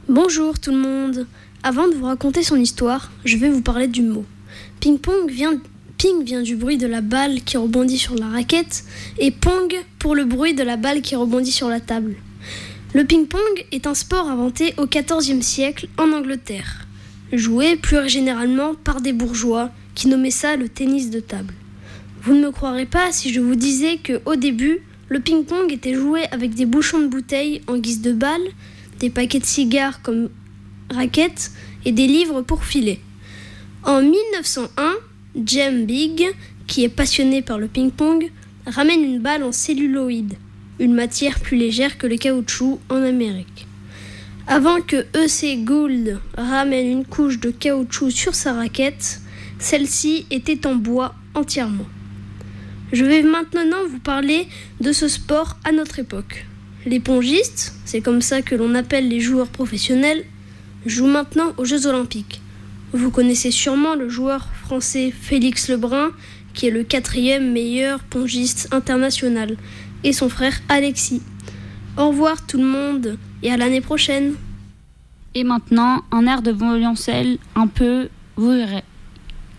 Bonjour tout le monde. Avant de vous raconter son histoire, je vais vous parler du mot. Ping-pong vient du bruit de la balle qui rebondit sur la raquette et pong pour le bruit de la balle qui rebondit sur la table. Le ping-pong est un sport inventé au XIVe siècle en Angleterre, joué plus généralement par des bourgeois qui nommaient ça le tennis de table. Vous ne me croirez pas si je vous disais qu'au début, le ping-pong était joué avec des bouchons de bouteilles en guise de balles, des paquets de cigares comme raquettes et des livres pour filer. En 1901, James Bigg, qui est passionné par le ping-pong, ramène une balle en celluloïd, une matière plus légère que le caoutchouc en Amérique. Avant que E.C. Gould ramène une couche de caoutchouc sur sa raquette, celle-ci était en bois entièrement. Je vais maintenant vous parler de ce sport à notre époque. Les pongistes, c'est comme ça que l'on appelle les joueurs professionnels, jouent maintenant aux Jeux Olympiques. Vous connaissez sûrement le joueur français Félix Lebrun, qui est le 4e meilleur pongiste international, et son frère Alexis. Au revoir tout le monde, et à l'année prochaine. Et maintenant, un air de violoncelle, un peu, vous verrez.